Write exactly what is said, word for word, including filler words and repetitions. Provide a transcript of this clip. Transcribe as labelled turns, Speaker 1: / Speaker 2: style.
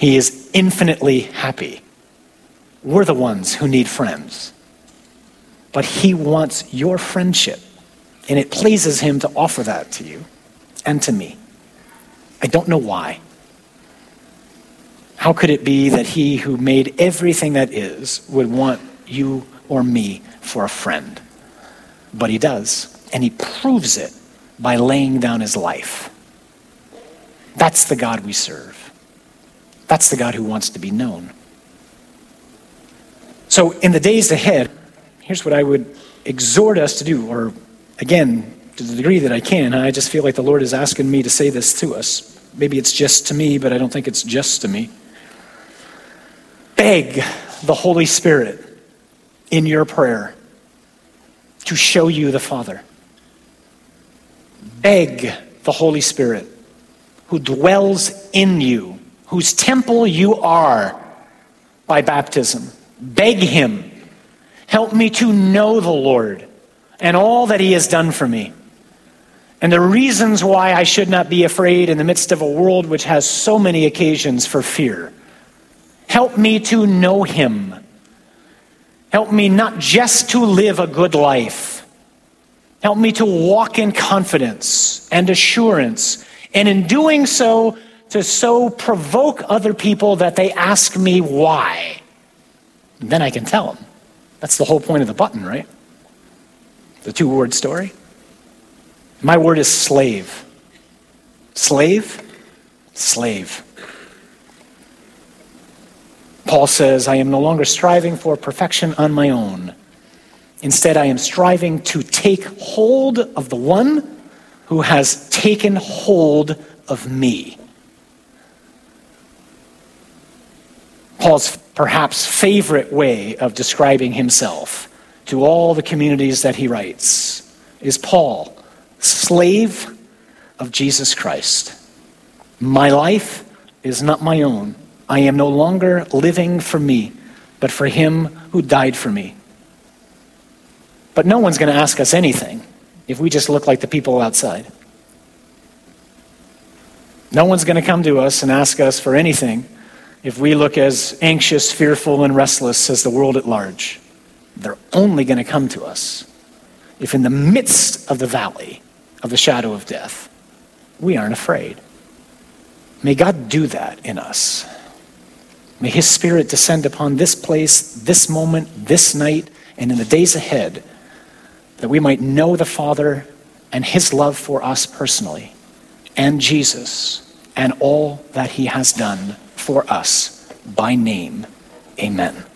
Speaker 1: He is infinitely happy. We're the ones who need friends. But he wants your friendship, and it pleases him to offer that to you and to me. I don't know why. How could it be that he who made everything that is would want you or me for a friend? But he does, and he proves it by laying down his life. That's the God we serve. That's the God who wants to be known. So in the days ahead, here's what I would exhort us to do, or again, to the degree that I can. I just feel like the Lord is asking me to say this to us. Maybe it's just to me, but I don't think it's just to me. Beg the Holy Spirit in your prayer to show you the Father. Beg the Holy Spirit who dwells in you, whose temple you are by baptism. Beg him, help me to know the Lord and all that he has done for me, and the reasons why I should not be afraid in the midst of a world which has so many occasions for fear. Help me to know him. Help me not just to live a good life. Help me to walk in confidence and assurance, and in doing so, to so provoke other people that they ask me why. And then I can tell them. That's the whole point of the button, right? The two-word story. My word is slave. Slave? Slave. Paul says, I am no longer striving for perfection on my own. Instead, I am striving to take hold of the one who has taken hold of me. Paul's perhaps favorite way of describing himself to all the communities that he writes is Paul, slave of Jesus Christ. My life is not my own. I am no longer living for me, but for him who died for me. But no one's going to ask us anything if we just look like the people outside. No one's going to come to us and ask us for anything if we look as anxious, fearful, and restless as the world at large. They're only going to come to us if in the midst of the valley of the shadow of death, we aren't afraid. May God do that in us. May his Spirit descend upon this place, this moment, this night, and in the days ahead, that we might know the Father and his love for us personally, and Jesus, and all that he has done for us by name. Amen.